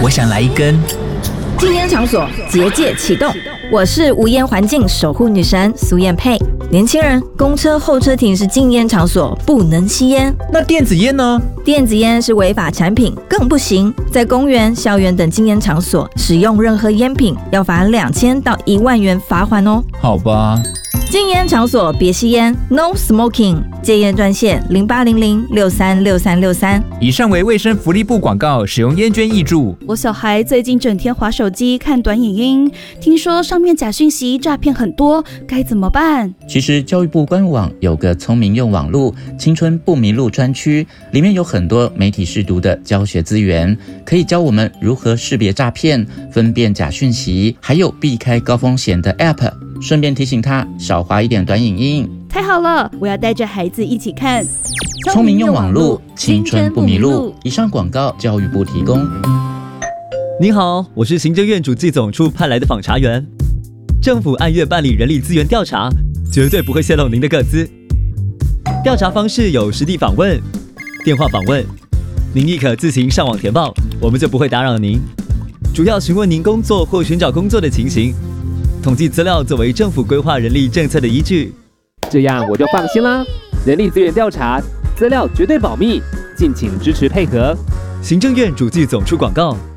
我想来一根。 禁烟场所结界启动，我是无烟环境守护女神苏燕佩。年轻人，公车候车亭是禁烟场所，不能吸烟。 那电子烟呢？ 电子烟是违法产品，更不行。在公园、校园等禁烟场所使用任何烟品，要罚2000到1万元罚款哦。 好吧。 禁烟场所别吸烟 ，No Smoking。戒烟专线0800636363。 以上为卫生福利部广告，使用烟捐挹注。 我小孩最近整天滑手机看短影音，听说上面假讯息诈骗很多，该怎么办？ 其实教育部官网有个聪明用网路青春不迷路专区，里面有很多媒体识读的教学资源，可以教我们如何识别诈骗、分辨假讯息，还有避开高风险的 App。顺便提醒他少滑一点短影音。 太好了，我要带着孩子一起看。 聪明用网路，青春不迷路。以上广告教育部提供。 您好，我是行政院主计总处派来的访查员。政府按月办理人力资源调查，绝对不会泄露您的个资。调查方式有实地访问、电话访问，您亦可自行上网填报，我们就不会打扰您。主要询问您工作或寻找工作的情形。统计资料作为政府规划人力政策的依据， 这样我就放心啦。人力资源调查资料绝对保密，敬请支持配合。 行政院主计总处广告。